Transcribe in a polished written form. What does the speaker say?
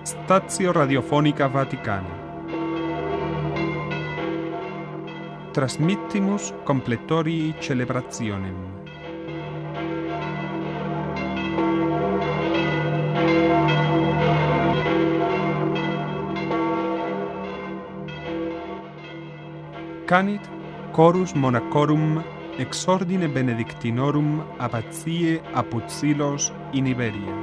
Stazio Radiofonica Vaticana. Transmittimus completorii celebrationem. Canit chorus monachorum ex ordine benedictinorum abbatiae apud Silos in Iberia.